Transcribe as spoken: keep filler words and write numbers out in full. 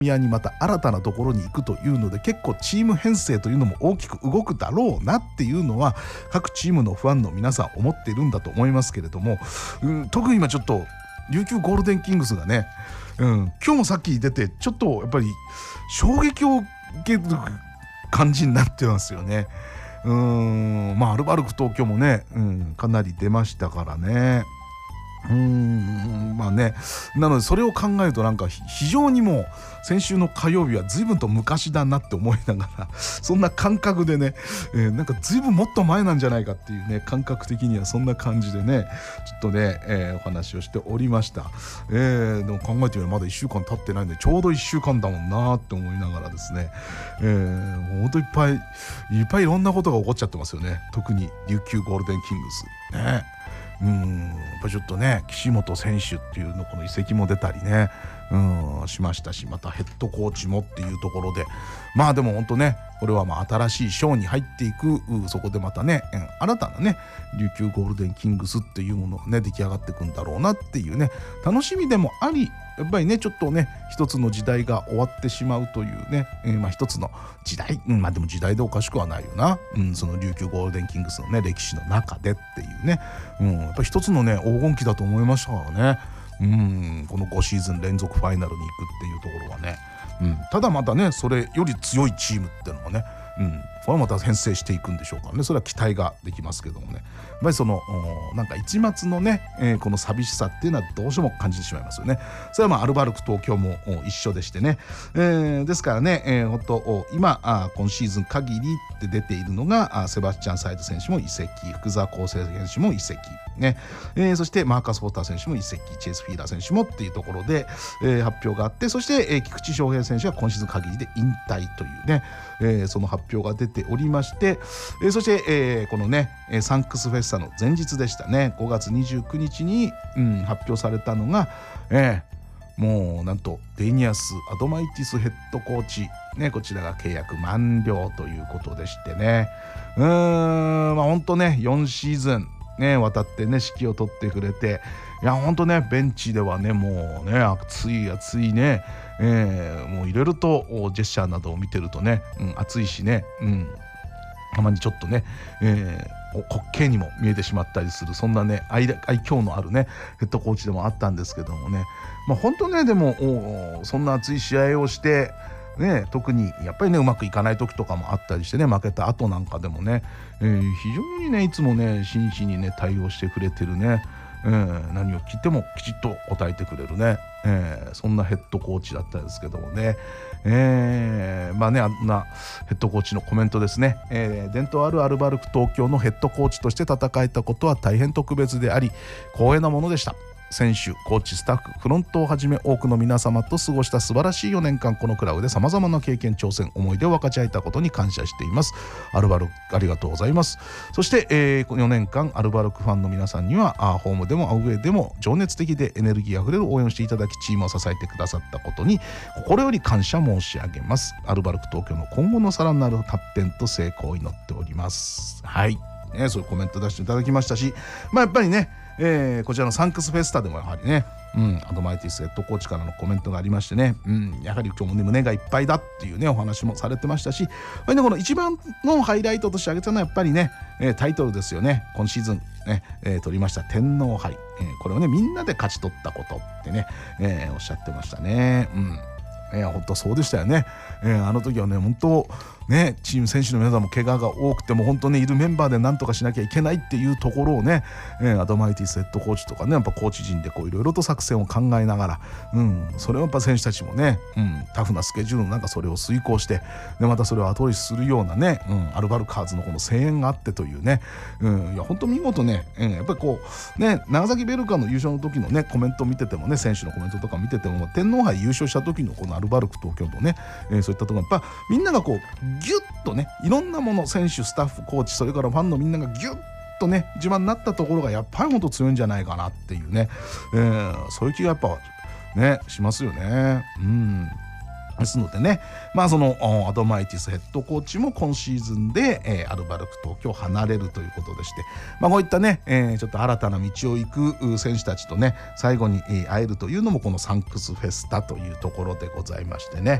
宮にまた新たなところに行くというので、結構チーム編成というのも大きく動くだろうなっていうのは各チームのファンの皆さん思っているんだと思いますけれども、うん、特に今ちょっと琉球ゴールデンキングスがね、うん、今日もさっき出てちょっとやっぱり衝撃を受ける感じになってますよね。うーん、まあアルバルク東京もね、うん、かなり出ましたからね。うーん、まあね、なのでそれを考えるとなんか非常にもう先週の火曜日は随分と昔だなって思いながらそんな感覚でね、えー、なんか随分もっと前なんじゃないかっていうね、感覚的にはそんな感じでね、ちょっとね、えー、お話をしておりました。えー、でも考えてみればまだいっしゅうかん経ってないんでちょうどいっしゅうかんだもんなって思いながらですね、えー、もうほんといっぱいいっぱいいろんなことが起こっちゃってますよね。特に琉球ゴールデンキングスね。うん、やっぱちょっとね、岸本選手っていうのこの移籍も出たりね、うん、しましたし、またヘッドコーチもっていうところで、まあでも本当ね、これはまあ新しい章に入っていく、そこでまたね、新たなね琉球ゴールデンキングスっていうものがね出来上がっていくんだろうなっていうね、楽しみでもあり、やっぱりねちょっとね一つの時代が終わってしまうというね、えー、まあ一つの時代、うん、まあでも時代でおかしくはないよな、うん、その琉球ゴールデンキングスのね歴史の中でっていうね、うん、やっぱり一つのね黄金期だと思いましたからね。うん、このごシーズン連続ファイナルに行くっていうところはね、うん、ただまたねそれより強いチームっていうのもね、うん、これはまた編成していくんでしょうからね、それは期待ができますけどもね、やっぱりそのなんか一末のね、えー、この寂しさっていうのはどうしても感じてしまいますよね。それはまあアルバルク東京も一緒でしてね、えー、ですからね、えー、ほんと今あ今シーズン限りって出ているのがセバスチャン・サイド選手も移籍、福澤康生選手も移籍ね、えー、そしてマーカス・フォーター選手も移籍、チェイス・フィーラー選手もっていうところで、えー、発表があって、そして、えー、菊池翔平選手は今シーズン限りで引退というね、えー、その発表が出ておりまして、えー、そして、えー、このねサンクスフェスタの前日でしたね、ごがつにじゅうくにちに、うん、発表されたのが、えー、もうなんとデイニアス・アドマイティスヘッドコーチ、ね、こちらが契約満了ということでしてね、うーん、まあ本当ねよんシーズンね渡ってね指揮を取ってくれて、いや本当ねベンチではねもうね熱い熱いね、えー、もういろいろとジェスチャーなどを見てるとね、うん、熱いしね、うん、たまにちょっとね、えー、滑稽にも見えてしまったりする、そんなね 愛, 愛嬌のあるねヘッドコーチでもあったんですけどもね、まあ本当ねでもそんな熱い試合をしてね、特にやっぱりねうまくいかない時とかもあったりしてね、負けた後なんかでもね、えー、非常にねいつもね真摯にね対応してくれてるね、えー、何を聞いてもきちっと答えてくれるね、えー、そんなヘッドコーチだったんですけどもね、えー、まあねあんなヘッドコーチのコメントですね、えー、伝統あるアルバルク東京のヘッドコーチとして戦えたことは大変特別であり光栄なものでした。選手、コーチ、スタッフ、フロントをはじめ多くの皆様と過ごした素晴らしいよねんかん、このクラブで様々な経験、挑戦、思い出を分かち合えたことに感謝しています。アルバルクありがとうございます。そして、えー、よねんかんアルバルクファンの皆さんにはあホームでもアウェーでも情熱的でエネルギーあふれる応援をしていただき、チームを支えてくださったことに心より感謝申し上げます。アルバルク東京の今後のさらなる発展と成功を祈っております。はい、ね、そういうコメント出していただきましたし、まあやっぱりねえー、こちらのサンクスフェスタでもやはりね、うん、アドマイティスヘッドコーチからのコメントがありましてね、うん、やはり今日もね胸がいっぱいだっていうねお話もされてましたし、この一番のハイライトとして挙げたのはやっぱりね、えー、タイトルですよね。今シーズンね、えー、取りました天皇杯、えー、これをねみんなで勝ち取ったことってね、えー、おっしゃってましたね。うん、いや本当そうでしたよね。えー、あの時はね本当ねチーム選手の皆さんも怪我が多くても本当ねいるメンバーで何とかしなきゃいけないっていうところをね、えー、アドマイティスヘッドコーチとかねやっぱコーチ陣でこういろいろと作戦を考えながら、うん、それをやっぱ選手たちもね、うん、タフなスケジュールの中それを遂行してでまたそれを後押しするようなね、うん、アルバルカーズのこの声援があってというね、うん、いや本当見事ね、うん、やっぱりこうね長崎ベルカの優勝の時のねコメントを見ててもね選手のコメントとか見てても天皇杯優勝した時のこのアルバルク東京のね、えー、そういったところやっぱみんながこうギュッとねいろんなもの選手スタッフコーチそれからファンのみんながギュッとね一番になったところがやっぱり本当強いんじゃないかなっていうね、えー、そういう気がやっぱねしますよね。うんですのでね、まあそのアドマイティスヘッドコーチも今シーズンで、えー、アルバルク東京を離れるということでして、まあこういったね、えー、ちょっと新たな道を行く選手たちとね最後に会えるというのもこのサンクスフェスタというところでございましてね、